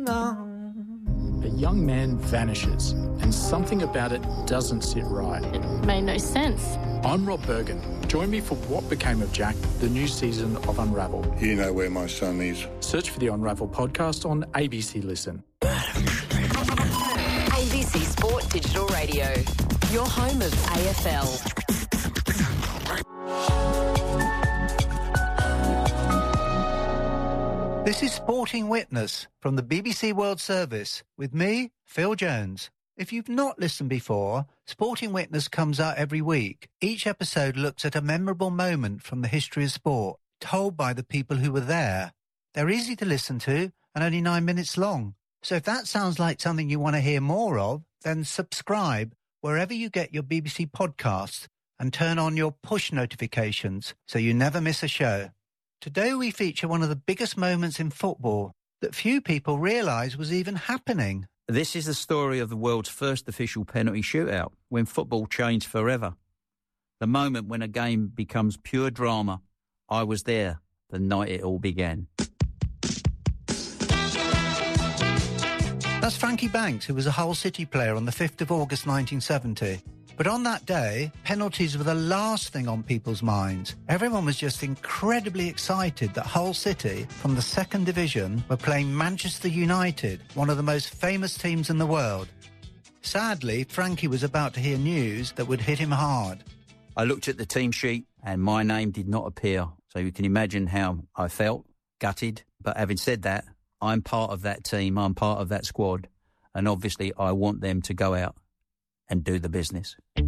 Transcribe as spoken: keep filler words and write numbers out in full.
alone. A young man vanishes, and something about it doesn't sit right. It made no sense. I'm Rob Bergen. Join me for What Became of Jack, the new season of Unravel. You know where my son is. Search for the Unravel podcast on A B C Listen. A B C Sport Digital Radio, your home of A F L. This is Sporting Witness from the B B C World Service with me, Phil Jones. If you've not listened before, Sporting Witness comes out every week. Each episode looks at a memorable moment from the history of sport, told by the people who were there. They're easy to listen to and only nine minutes long. So if that sounds like something you want to hear more of, then subscribe wherever you get your B B C podcasts and turn on your push notifications so you never miss a show. Today we feature one of the biggest moments in football that few people realise was even happening. This is the story of the world's first official penalty shootout, when football changed forever. The moment when a game becomes pure drama. I was there the night it all began. That's Frankie Banks, who was a Hull City player on the fifth of August nineteen seventy. But on that day, penalties were the last thing on people's minds. Everyone was just incredibly excited that Hull City, from the second division, were playing Manchester United, one of the most famous teams in the world. Sadly, Frankie was about to hear news that would hit him hard. I looked at the team sheet and my name did not appear. So you can imagine how I felt, gutted. But having said that, I'm part of that team, I'm part of that squad. And obviously I want them to go out and do the business.